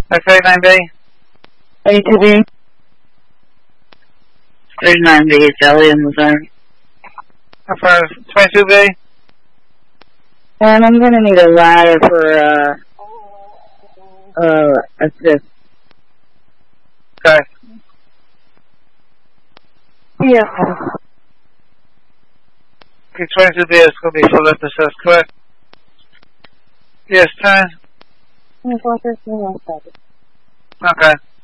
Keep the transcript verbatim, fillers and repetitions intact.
Okay, nine B. eighty-two B. thirty-nine B, it's Elliot, Missouri. For twenty-two B. And I'm gonna need a ladder for, uh, uh, assist. Okay. Yeah. Okay, twenty-two B is going to be full up assist, correct? Yes, ten. Okay. Okay.